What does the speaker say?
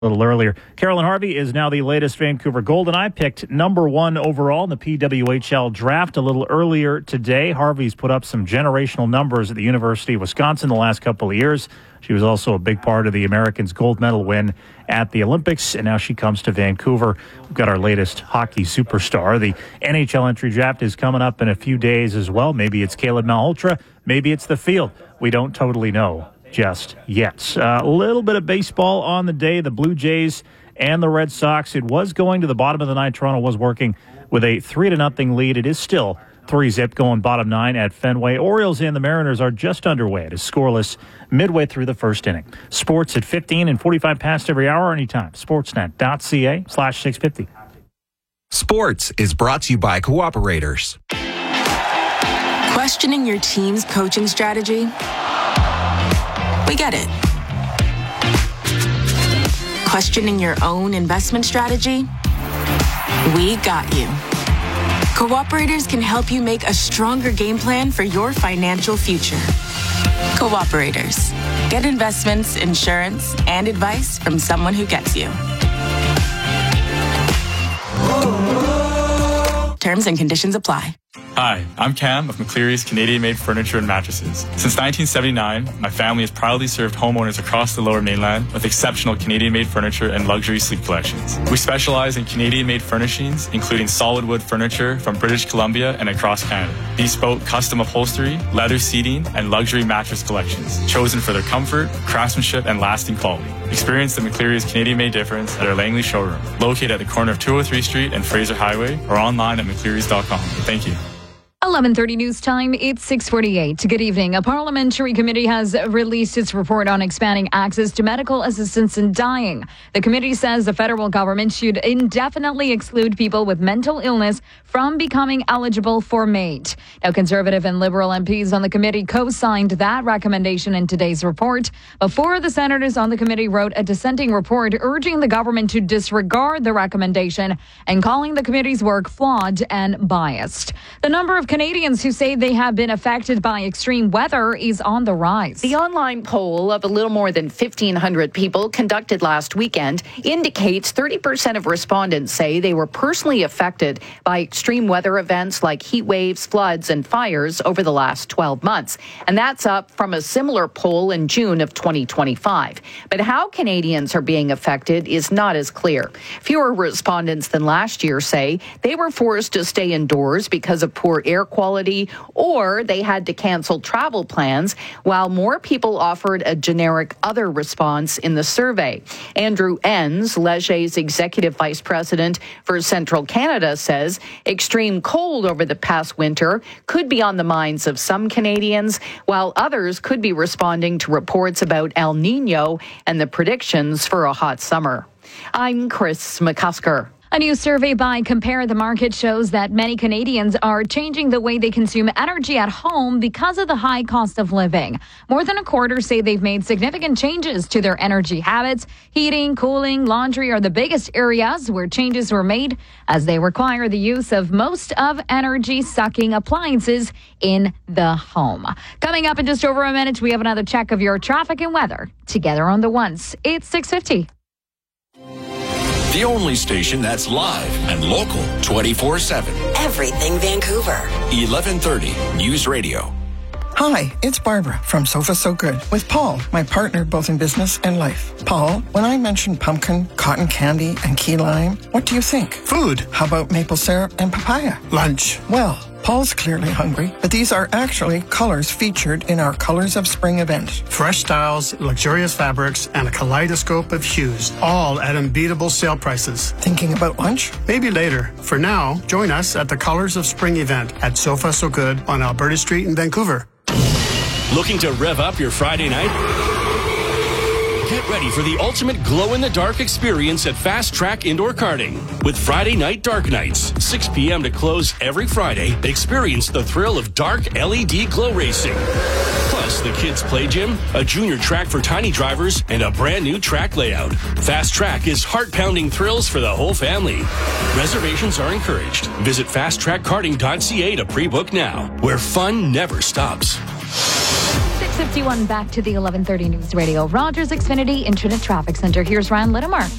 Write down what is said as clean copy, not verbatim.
A little earlier. Carolyn Harvey is now the latest Vancouver Goldeneye, picked number 1 overall in the PWHL draft a little earlier today. Harvey's put up some generational numbers at the University of Wisconsin the last couple of years. She was also a big part of the Americans' gold medal win at the Olympics, and now she comes to Vancouver. We've got our latest hockey superstar. The NHL entry draft is coming up in a few days as well. Maybe it's Caleb Malhotra. Maybe it's the field. We don't totally know just yet. A little bit of baseball on the day. The Blue Jays and the Red Sox. It was going to the bottom of the ninth. Toronto was working with a 3-0 lead. It is still 3-zip going bottom 9 at Fenway. Orioles and the Mariners are just underway. It is scoreless midway through the first inning. Sports at 15 and 45 past every hour, anytime. Sportsnet.ca/650. Sports is brought to you by Cooperators. Questioning your team's coaching strategy? We get it. Questioning your own investment strategy? We got you. Cooperators can help you make a stronger game plan for your financial future. Cooperators. Get investments, insurance, and advice from someone who gets you. Terms and conditions apply. Hi, I'm Cam of McCleary's Canadian-made furniture and mattresses. Since 1979, my family has proudly served homeowners across the Lower Mainland with exceptional Canadian-made furniture and luxury sleep collections. We specialize in Canadian-made furnishings, including solid wood furniture from British Columbia and across Canada, bespoke custom upholstery, leather seating, and luxury mattress collections, chosen for their comfort, craftsmanship, and lasting quality. Experience the McCleary's Canadian-made difference at our Langley showroom, located at the corner of 203 Street and Fraser Highway, or online at mcclearys.com. Thank you. 11:30 news time. It's 6:48. Good evening. A parliamentary committee has released its report on expanding access to medical assistance in dying. The committee says the federal government should indefinitely exclude people with mental illness from becoming eligible for MAID. Now, Conservative and Liberal MPs on the committee co-signed that recommendation in today's report. Before the senators on the committee wrote a dissenting report urging the government to disregard the recommendation and calling the committee's work flawed and biased. The number of Canadians who say they have been affected by extreme weather is on the rise. The online poll of a little more than 1,500 people conducted last weekend indicates 30% of respondents say they were personally affected by extreme weather events like heat waves, floods, and fires over the last 12 months. And that's up from a similar poll in June of 2025. But how Canadians are being affected is not as clear. Fewer respondents than last year say they were forced to stay indoors because of poor air quality, or they had to cancel travel plans, while more people offered a generic other response in the survey. Andrew Enns, Leger's executive vice president for Central Canada, says extreme cold over the past winter could be on the minds of some Canadians, while others could be responding to reports about El Nino and the predictions for a hot summer. I'm Chris McCusker. A new survey by Compare the Market shows that many Canadians are changing the way they consume energy at home because of the high cost of living. More than a quarter say they've made significant changes to their energy habits. Heating, cooling, laundry are the biggest areas where changes were made, as they require the use of most of energy-sucking appliances in the home. Coming up in just over a minute, we have another check of your traffic and weather. Together on the ones, it's 6:50. The only station that's live and local 24/7. Everything Vancouver. 1130 News Radio. Hi, it's Barbara from Sofa So Good with Paul, my partner both in business and life. Paul, when I mentioned pumpkin, cotton candy, and key lime, what do you think? Food. How about maple syrup and papaya? Lunch. Well, Paul's clearly hungry, but these are actually colors featured in our Colors of Spring event. Fresh styles, luxurious fabrics, and a kaleidoscope of hues, all at unbeatable sale prices. Thinking about lunch? Maybe later. For now, join us at the Colors of Spring event at Sofa So Good on Alberta Street in Vancouver. Looking to rev up your Friday night? Get ready for the ultimate glow-in-the-dark experience at Fast Track Indoor Karting. With Friday Night Dark Nights, 6 p.m. to close every Friday, experience the thrill of dark LED glow racing. Plus, the kids' play gym, a junior track for tiny drivers, and a brand new track layout. Fast Track is heart-pounding thrills for the whole family. Reservations are encouraged. Visit fasttrackkarting.ca to pre-book now, where fun never stops. 6:51 back to the 11:30 News Radio. Rogers Xfinity Internet Traffic Center. Here's Ryan Littimer.